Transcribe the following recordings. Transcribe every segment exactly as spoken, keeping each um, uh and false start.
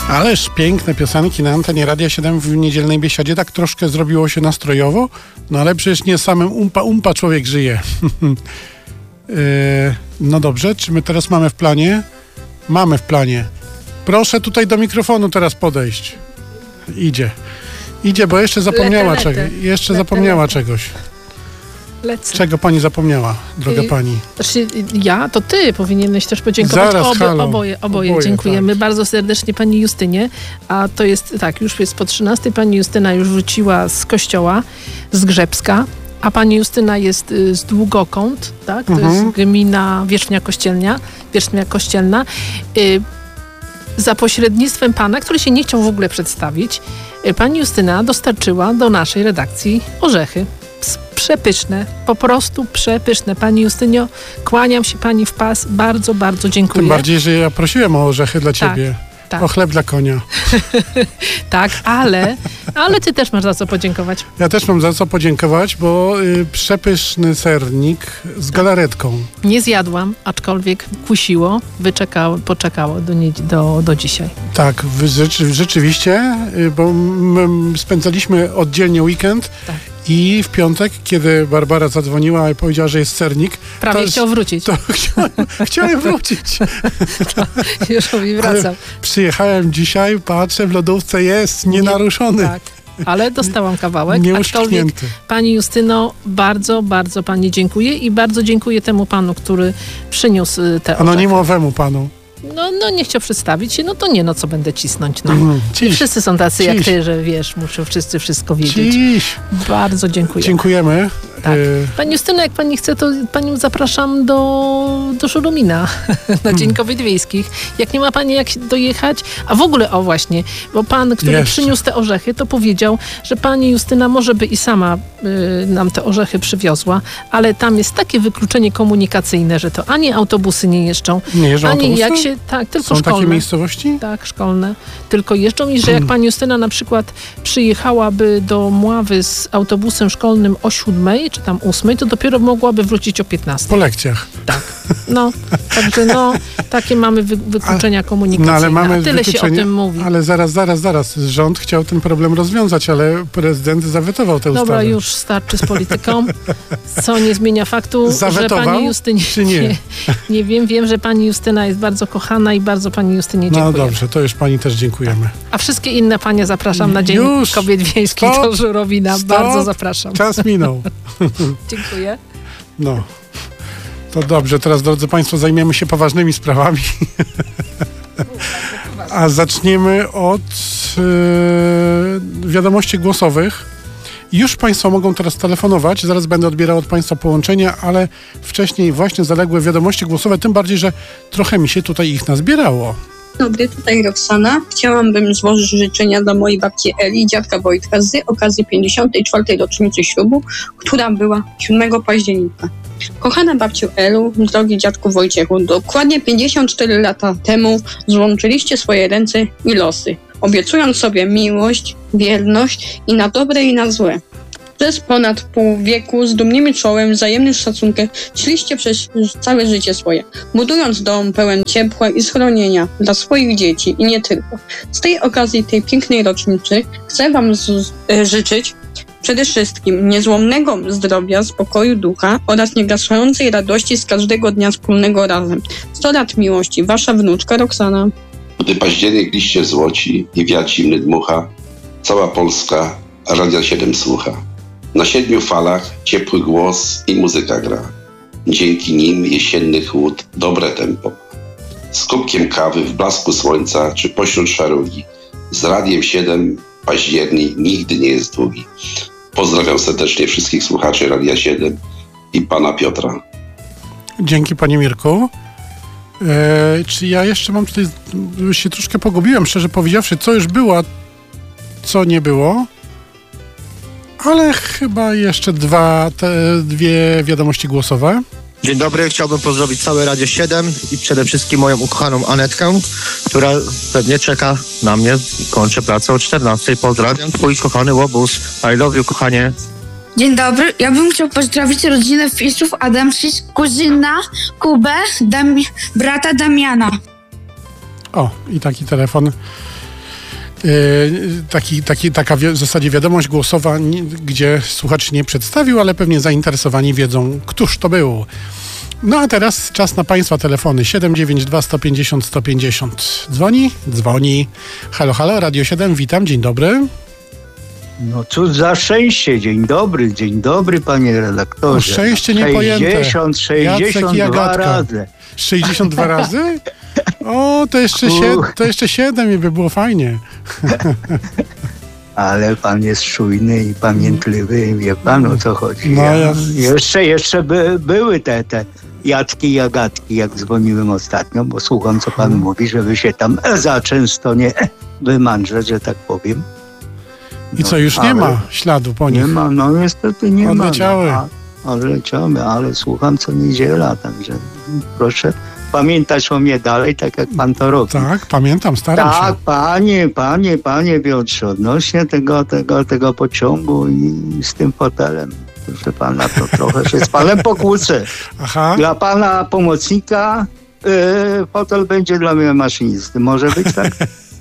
Ależ piękne piosenki na antenie Radia siedem w niedzielnej biesiadzie. Tak troszkę zrobiło się nastrojowo, no ale przecież nie samym umpa umpa człowiek żyje. yy, no dobrze, czy my teraz mamy w planie? Mamy w planie. Proszę tutaj do mikrofonu teraz podejść. Idzie. Idzie, bo jeszcze zapomniała lete, czegoś. lete. Jeszcze lete, zapomniała lete. czegoś. Lecę. Czego pani zapomniała, droga I, pani? Znaczy, ja, to ty powinieneś też podziękować. Zaraz, Oby, halo. oboje, oboje, Oboje, dziękujemy tak. bardzo serdecznie pani Justynie. A to jest, tak, już jest po trzynastej. Pani Justyna już wróciła z kościoła, z Grzebska. A pani Justyna jest y, z Długokąt, tak? To Mhm. jest gmina Wierzchnia Kościelnia, Wierzchnia Kościelna. Y, za pośrednictwem pana, który się nie chciał w ogóle przedstawić, y, pani Justyna dostarczyła do naszej redakcji orzechy. Przepyszne, po prostu przepyszne. Pani Justynio, kłaniam się pani w pas. Bardzo, bardzo dziękuję. Tym bardziej, że ja prosiłem o orzechy dla Tak, ciebie. tak. O chleb dla konia. Tak, ale, ale ty też masz za co podziękować. Ja też mam za co podziękować, bo y, przepyszny sernik z galaretką. Nie zjadłam, aczkolwiek kusiło, wyczekało, poczekało do, nie, do, do dzisiaj. Tak, wy, rzeczy, rzeczywiście, y, bo my spędzaliśmy oddzielnie weekend. Tak. I w piątek, kiedy Barbara zadzwoniła i powiedziała, że jest sernik, Prawie to, chciał wrócić. to chciałem, chciałem wrócić. To już mi wracał. Przyjechałem dzisiaj, patrzę, w lodówce jest nienaruszony. Tak, ale dostałam kawałek. Aczkolwiek Nieuszczknięty. pani Justyno, bardzo, bardzo pani dziękuję i bardzo dziękuję temu panu, który przyniósł te orzechy. Anonimowemu panu. No, no nie chciał przedstawić się, no to nie, no co będę cisnąć, no. Mm, Nie ciś, wszyscy są tacy ciś. jak ty, że wiesz, muszą wszyscy wszystko wiedzieć. Dziś. Bardzo dziękuję. Dziękujemy. Tak. Y, Pani Justyno, jak pani chce, to panią zapraszam do, do Szurumina na Dzień Kobiet Wiejskich. Jak nie ma pani jak dojechać, a w ogóle, o właśnie, bo pan, który Jeszcze. przyniósł te orzechy, to powiedział, że pani Justyna może by i sama y, nam te orzechy przywiozła, ale tam jest takie wykluczenie komunikacyjne, że to ani autobusy nie jeżdżą, nie jeżdżą ani autobusy? jak się, tak, tylko Są szkolne. takie miejscowości? Tak, szkolne. Tylko jeżdżą i że jak pani Justyna na przykład przyjechałaby do Mławy z autobusem szkolnym o siódmej, czy tam ósmej, to dopiero mogłaby wrócić o piętnastej. Po lekcjach. Tak. No, także no, takie mamy wy, wykluczenia komunikacyjne. No ale mamy a tyle się o wykluczenie, tym mówi. Ale zaraz, zaraz, zaraz. Rząd chciał ten problem rozwiązać, ale prezydent zawetował tę ustawę. Dobra, już starczy z polityką, co nie zmienia faktu, Zawetował, że pani Justynie... czy nie? nie? Nie wiem, wiem, że pani Justyna jest bardzo kochana i bardzo pani Justynie No dziękuję. dobrze, to już pani też dziękujemy. A wszystkie inne panie zapraszam na Dzień Już. Kobiet Wiejskich Stop. do Żurowina. Stop. Bardzo zapraszam. Czas minął. Dziękuję. No. To dobrze, teraz drodzy państwo zajmiemy się poważnymi sprawami. A zaczniemy od yy, wiadomości głosowych. Już państwo mogą teraz telefonować, zaraz będę odbierał od państwa połączenia, ale wcześniej właśnie zaległe wiadomości głosowe, tym bardziej, że trochę mi się tutaj ich nazbierało. Dzień dobry, tutaj Roxana. Chciałabym złożyć życzenia dla mojej babci Eli i dziadka Wojtka z okazji pięćdziesiątej czwartej rocznicy ślubu, która była siódmego października. Kochana babciu Elu, drogi dziadku Wojciechu, dokładnie pięćdziesiąt cztery lata temu złączyliście swoje ręce i losy, obiecując sobie miłość, wierność i na dobre i na złe. Przez ponad pół wieku z dumnym czołem, wzajemnym szacunkiem szliście przez całe życie swoje, budując dom pełen ciepła i schronienia dla swoich dzieci i nie tylko. Z tej okazji, tej pięknej rocznicy chcę wam z- e, życzyć przede wszystkim niezłomnego zdrowia, spokoju ducha oraz niegasającej radości z każdego dnia wspólnego razem. sto lat miłości, wasza wnuczka Roxana. Gdy październik liście złoci i wiatr zimny dmucha, cała Polska Radia siedem słucha. Na siedmiu falach ciepły głos i muzyka gra. Dzięki nim jesienny chłód dobre tempo. Z kubkiem kawy w blasku słońca czy pośród szarugi. Z Radiem siedem październik nigdy nie jest długi. Pozdrawiam serdecznie wszystkich słuchaczy Radia siedem i pana Piotra. Dzięki panie Mirku. E, czy ja jeszcze mam tutaj, już się troszkę pogubiłem, szczerze powiedziawszy, co już było, a co nie było. Ale chyba jeszcze dwa, te dwie wiadomości głosowe. Dzień dobry, chciałbym pozdrowić całe Radio siedem i przede wszystkim moją ukochaną Anetkę, która pewnie czeka na mnie. Kończę pracę o czternastej. Pozdrawiam, twój kochany Łobuz. I love you, kochanie. Dzień dobry, ja bym chciał pozdrowić rodzinę Fisów, Adamczyk, kuzyna, Kubę, Dami- brata Damiana. O, i taki telefon taki, taki, taka w zasadzie wiadomość głosowa, gdzie słuchacz nie przedstawił, ale pewnie zainteresowani wiedzą, któż to był. No a teraz czas na Państwa telefony. siedem dziewięć dwa sto pięćdziesiąt sto pięćdziesiąt. Dzwoni? Dzwoni. Halo, halo, Radio siedem, witam, dzień dobry. No cóż za szczęście, dzień dobry, dzień dobry panie redaktorze. No, szczęście niepojęte. sześćdziesiąt, sześćdziesiąt dwa razy. sześćdziesiąt dwa razy? O, to jeszcze, siedem, to jeszcze siedem i by było fajnie. Ale pan jest czujny i pamiętliwy i wie pan, o co chodzi. No, ja... Jeszcze, jeszcze by, były te, te jadki i agatki, jak dzwoniłem ostatnio, bo słucham, co pan hmm. mówi, żeby się tam za często nie wymądrzeć, że tak powiem. I co, już nie ma śladu po nich? Nie ma, no niestety nie Odleciały. ma. No, odleciały, ale słucham co niedziela, także proszę pamiętać o mnie dalej, tak jak pan to robi. Tak, pamiętam, staram tak, się. Tak, panie, panie, panie Piotrze, odnośnie tego, tego, tego pociągu i z tym fotelem, proszę pana, to trochę się z panem pokłócę. Aha. Dla pana pomocnika yy, fotel będzie dla mnie maszynisty. Może być tak?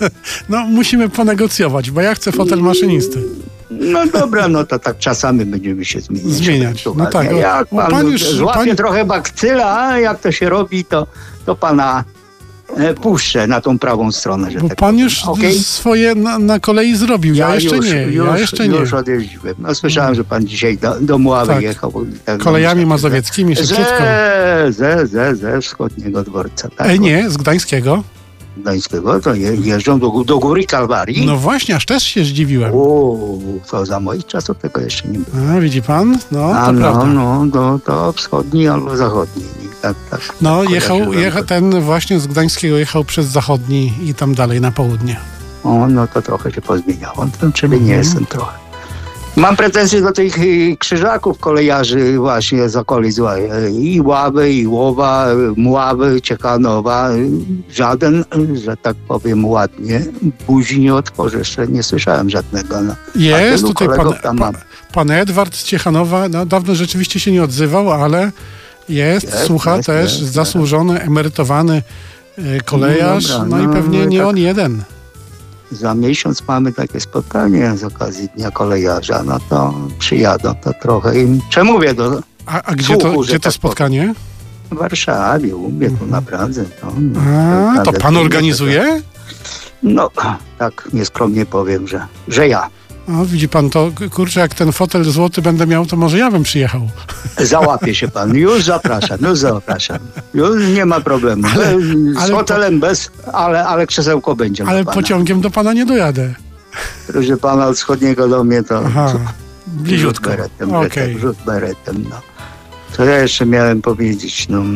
No, musimy ponegocjować, bo ja chcę fotel maszynisty. No dobra, no to tak czasami będziemy się zmieniać. Zmieniać, no tak. O, jak pan, pan już, złapie pan... trochę bakcyla, jak to się robi, to, to pana e, puszczę na tą prawą stronę. Że bo tak pan powiem. już okay? swoje na, na kolei zrobił, ja, ja jeszcze już, nie. Już, ja jeszcze nie. Już odjeździłem. No słyszałem, że pan dzisiaj do, do Mławy tak. jechał. Tak, kolejami no, mazowieckimi, szybciutko. Ze, ze, ze, ze wschodniego dworca. Tak, Ej, nie, z Gdańskiego. Gdańskiego, to je, jeżdżą do, do Góry Kalwarii. No właśnie, aż też się zdziwiłem. O, to za moich czasów tego jeszcze nie było. A, widzi pan? No, A, to no, prawda. No, to, to wschodni albo zachodni. Tak, tak, no, tak jechał, jechał ten właśnie z Gdańskiego jechał przez zachodni i tam dalej na południe. O, no to trochę się pozmieniało, czyli nie mhm. jestem trochę. Mam pretensje do tych krzyżaków kolejarzy właśnie z okolic i Ławy, i Łowa, Mławy, Ciechanowa. Żaden, że tak powiem ładnie, buzi nie otworzy. Jeszcze nie słyszałem żadnego. No. Jest tutaj pan, pan, pan Edward z Ciechanowa. No, dawno rzeczywiście się nie odzywał, ale jest, jest słucha jest, też, jest, zasłużony, jest. emerytowany kolejarz. No, dobra, no, no i pewnie nie tak. on jeden. Za miesiąc mamy takie spotkanie z okazji Dnia Kolejarza, no to przyjadą, to trochę im przemówię do A, a gdzie słuchu, to, gdzie to tak spotkanie? W Warszawie, u mnie tu na Pradze. To, no, a, to pan organizuje? No, tak nieskromnie powiem, że, że ja. O, widzi pan, to kurczę, jak ten fotel złoty będę miał, to może ja bym przyjechał. Załapie się pan, już zapraszam, już zapraszam. Już nie ma problemu. Ale, z ale fotelem po... bez, ale, ale krzesełko będzie. Ale pociągiem do pana nie dojadę. Proszę pana, od wschodniego do mnie to... Aha, bliziutko. Rzut beretem, okay. rzut beretem, no. Co ja jeszcze miałem powiedzieć? No,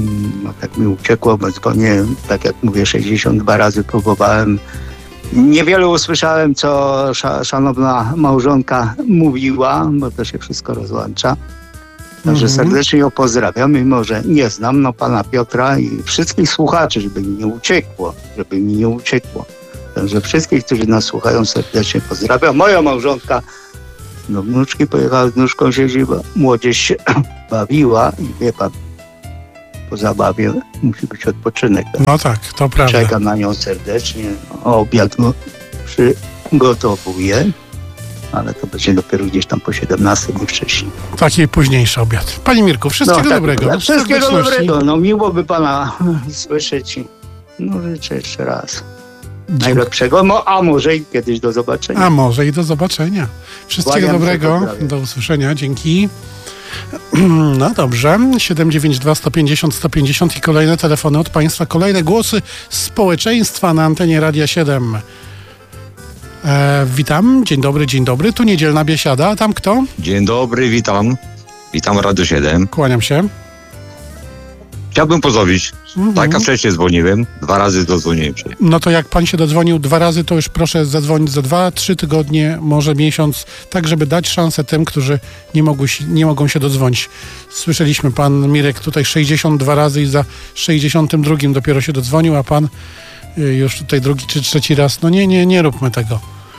no tak mi uciekło, bo nie, tak jak mówię, sześćdziesiąt dwa razy próbowałem. Niewiele usłyszałem, co sz- szanowna małżonka mówiła, bo to się wszystko rozłącza. Także mm-hmm. serdecznie ją pozdrawiam, mimo że nie znam no, pana Piotra i wszystkich słuchaczy, żeby mi nie uciekło, żeby mi nie uciekło. Także wszystkich, którzy nas słuchają, serdecznie pozdrawiam. Moja małżonka do wnuczki pojechała z wnuczką, siedzi, bo młodzież się bawiła i wie pan, po zabawie musi być odpoczynek. No tak, to prawda. Czekam na nią serdecznie. Obiad przygotowuję, ale to będzie dopiero gdzieś tam po siedemnastej, nie wcześniej. Taki późniejszy obiad. Panie Mirku, wszystkiego no, tak, dobrego. Tak, wszystkiego dobrego. No miło by pana słyszeć i no życzę jeszcze raz. Dziękuję. Najlepszego, a może i kiedyś do zobaczenia. A może i do zobaczenia. Wszystkiego Kłaniam dobrego. Do usłyszenia. Dzięki. No dobrze, siedem dziewięć dwa sto pięćdziesiąt sto pięćdziesiąt i kolejne telefony od Państwa, kolejne głosy społeczeństwa na antenie Radia siedem. E, witam, dzień dobry, dzień dobry, tu niedzielna biesiada, a tam kto? Dzień dobry, witam, witam Radio siedem. Kłaniam się. Chciałbym pozdrowić, mhm. tak, a wcześniej dzwoniłem, dwa razy dodzwoniłem się. No to jak pan się dodzwonił dwa razy, to już proszę zadzwonić za dwa, trzy tygodnie, może miesiąc, tak żeby dać szansę tym, którzy nie, mogły, nie mogą się dodzwonić. Słyszeliśmy, pan Mirek tutaj sześćdziesiąt dwa razy i za sześćdziesiątym drugim dopiero się dodzwonił, a pan już tutaj drugi czy trzeci raz. No nie, nie, nie róbmy tego.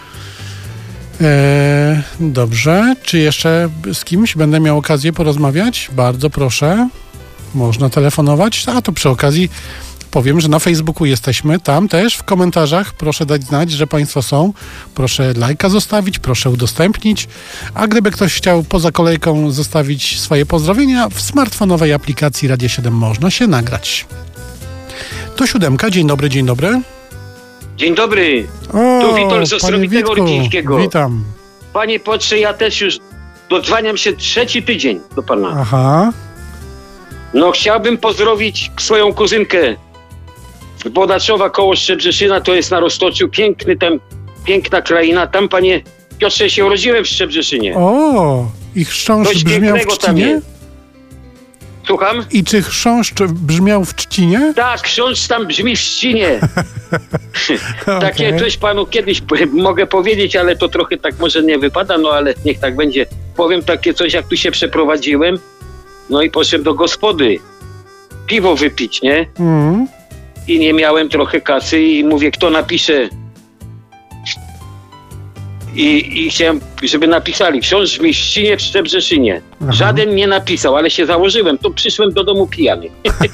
Eee, dobrze, czy jeszcze z kimś będę miał okazję porozmawiać? Bardzo proszę. Można telefonować, a to przy okazji powiem, że na Facebooku jesteśmy. Tam też w komentarzach proszę dać znać, że Państwo są. Proszę lajka zostawić, proszę udostępnić. A gdyby ktoś chciał poza kolejką zostawić swoje pozdrowienia, w smartfonowej aplikacji Radia siedem można się nagrać. To siódemka. Dzień dobry, dzień dobry. Dzień dobry. O, tu Witold z Ostrowitego Rydzińskiego. Witam. Panie Piotrze, ja też już dodzwaniam się trzeci tydzień do pana. Aha. No chciałbym pozdrowić swoją kuzynkę z Bodaczowa koło Szczebrzeszyna, to jest na Roztoczu. Piękny tam, piękna kraina. Tam, panie Piotrze, się urodziłem w Szczebrzeszynie. O, i chrząszcz Coś brzmiał w pięknego tam Trzcinie? jest. Słucham? I czy chrząszcz brzmiał w Trzcinie? Tak, chrząszcz tam brzmi w Trzcinie. Takie Okej. coś panu kiedyś p- mogę powiedzieć, ale to trochę tak może nie wypada, no ale niech tak będzie. Powiem takie coś, jak tu się przeprowadziłem, no i poszedłem do gospody piwo wypić, nie? Mm. I nie miałem trochę kasy i mówię, kto napisze. I, i chciałem, żeby napisali książ w Mieścinie w Szczebrzeszynie. Aha. Żaden nie napisał, ale się założyłem, to przyszłem do domu pijany.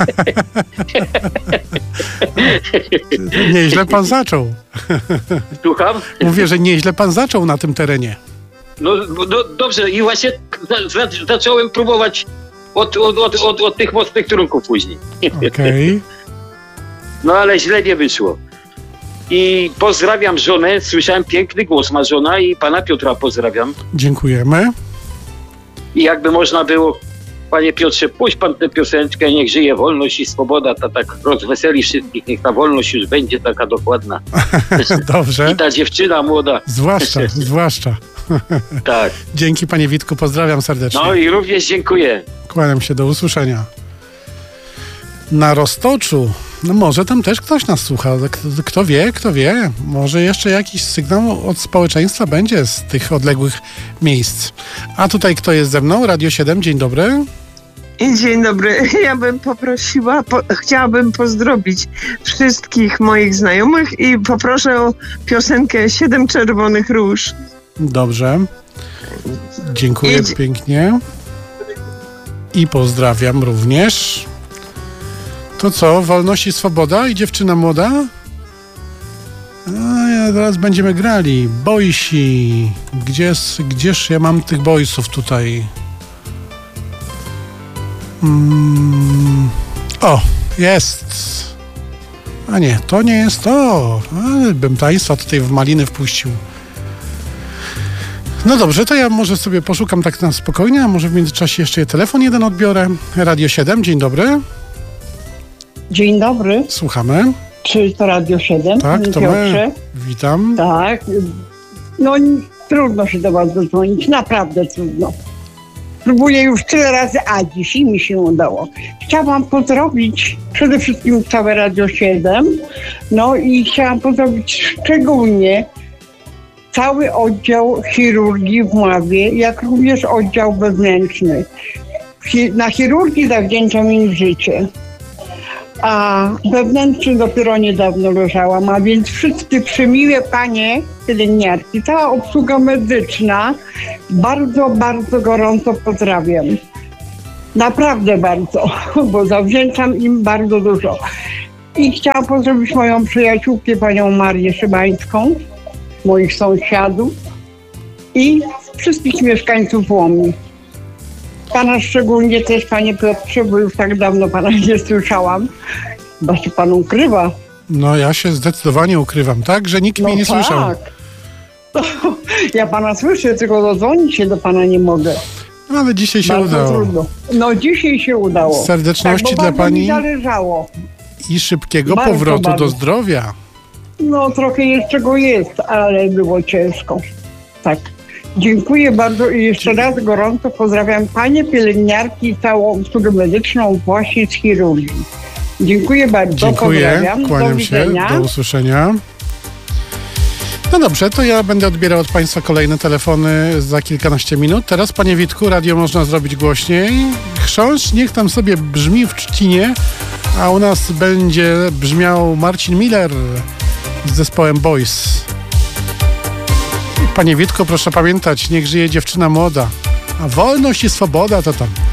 Nieźle pan zaczął. Słucham? Mówię, że nieźle pan zaczął na tym terenie. No, no dobrze, i właśnie za, za, zacząłem próbować od, od, od, od, od tych mocnych trunków później. Okej. No ale źle nie wyszło. I pozdrawiam żonę, słyszałem piękny głos ma żona i pana Piotra pozdrawiam. Dziękujemy. I jakby można było, panie Piotrze, puść pan tę pioseneczkę, niech żyje wolność i swoboda, ta tak rozweseli wszystkich, niech ta wolność już będzie taka dokładna. Dobrze. I ta dziewczyna młoda. Zwłaszcza, zwłaszcza. Tak. Dzięki panie Witku, pozdrawiam serdecznie. No i również dziękuję. Kłaniam się, do usłyszenia. Na Roztoczu, no może tam też ktoś nas słucha. K- Kto wie, kto wie. Może jeszcze jakiś sygnał od społeczeństwa będzie z tych odległych miejsc. A tutaj kto jest ze mną? Radio siedem, dzień dobry. Dzień dobry. Ja bym poprosiła, po, chciałabym pozdrowić wszystkich moich znajomych i poproszę o piosenkę Siedem Czerwonych Róż. Dobrze. Dziękuję Idź. pięknie. I pozdrawiam również. To co? Wolność i swoboda i dziewczyna młoda? A ja teraz będziemy grali. Boysi. Gdzież, gdzież ja mam tych boysów tutaj? Mm. O, jest. A nie, to nie jest to. Ale bym państwa tutaj w maliny wpuścił. No dobrze, to ja może sobie poszukam tak na spokojnie, a może w międzyczasie jeszcze telefon jeden odbiorę. Radio siedem, dzień dobry. Dzień dobry. Słuchamy. Czy to Radio siedem? Tak, to Piotrze? my. Witam. Tak. No trudno się do was dodzwonić, naprawdę trudno. Próbuję już tyle razy, a dzisiaj mi się udało. Chciałam pozdrowić przede wszystkim całe Radio siedem, no i chciałam pozdrowić szczególnie cały oddział chirurgii w Mławie, jak również oddział wewnętrzny. Chi- Na chirurgii zawdzięczam im życie. A wewnętrzny dopiero niedawno leżałam, a więc wszystkie przemiłe panie pielęgniarki, cała obsługa medyczna, bardzo, bardzo gorąco pozdrawiam. Naprawdę bardzo, bo zawdzięczam im bardzo dużo. I chciałam pozdrowić moją przyjaciółkę, panią Marię Szybańską, moich sąsiadów i wszystkich mieszkańców Łomi. Pana szczególnie też, panie Piotrze, bo już tak dawno pana nie słyszałam. Chyba się pan ukrywa. No ja się zdecydowanie ukrywam, tak? Że nikt No mnie nie tak. słyszał. To, ja pana słyszę, tylko dodzwonić się do pana nie mogę. No, ale dzisiaj się Bardzo udało. trudno. No dzisiaj się udało. Serdeczności tak, bo dla bardzo pani. mi zależało. I szybkiego Bardzo, powrotu bardzo. do zdrowia. No trochę jeszcze go jest, ale było ciężko. Tak. Dziękuję bardzo i jeszcze raz gorąco pozdrawiam panie pielęgniarki i całą obsługę medyczną właśnie z chirurgii. Dziękuję bardzo, Dziękuję, pozdrawiam. Do kłaniam się, widzenia. do usłyszenia. No dobrze, to ja będę odbierał od państwa kolejne telefony za kilkanaście minut. Teraz, panie Witku, radio można zrobić głośniej. Chrząszcz niech tam sobie brzmi w Trzcinie, a u nas będzie brzmiał Marcin Miller z zespołem Boys. Panie Witku, proszę pamiętać, niech żyje dziewczyna młoda, a wolność i swoboda to tam